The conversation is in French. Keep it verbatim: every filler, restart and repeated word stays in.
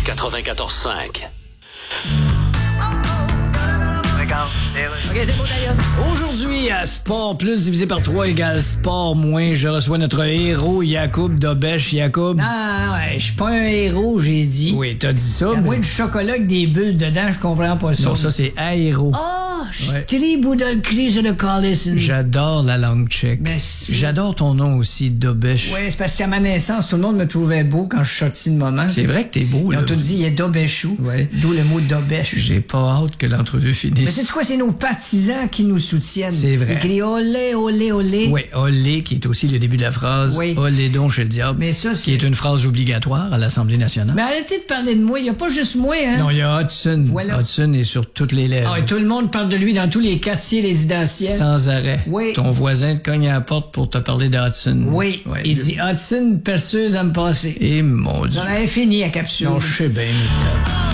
quatre-vingt-quatorze cinq. OK, c'est bon d'ailleurs. Aujourd'hui, à Sport Plus divisé par trois égale Sport Moins, je reçois notre héros Yacoub Dobesch. Yacoub. Non, non, ouais, je suis pas un héros, j'ai dit. Oui, t'as dit ça. À mais... moins du chocolat avec des bulles dedans, je comprends pas ça. Non, ça c'est aéro. Oh, je Ouais. tripe dans le cri sur le calice. J'adore la langue tchèque. Merci. J'adore ton nom aussi, Dobesch. Oui, c'est parce qu'à ma naissance, tout le monde me trouvait beau quand je suis sorti de moment. C'est vrai que t'es beau, Ils là. ont tout dit, il est Dobechou. Ouais. D'où le mot Dobech. J'ai pas hâte que l'entrevue Mais finisse. c'est quoi, c'est nos partisans qui nous soutiennent. C'est vrai. Ils crient olé, olé, olé. Oui, olé, qui est aussi le début de la phrase. Oui. Olé donc chez le diable. Mais ça, Qui c'est... est une phrase obligatoire à l'Assemblée nationale. Mais arrêtez de parler de moi, il y a pas juste moi, hein. Non, il y a Hudson. Voilà. Hudson est sur toutes les lèvres. Ah, et tout le monde parle de lui dans tous les quartiers résidentiels. Sans arrêt. Oui. Ton voisin te cogne à la porte pour te parler de Hudson. Oui. Ouais. Il dit Hudson, perceuse à me passer. Et mon Dieu. J'en avais fini à capsule. Non, je sais bien, mais t'as-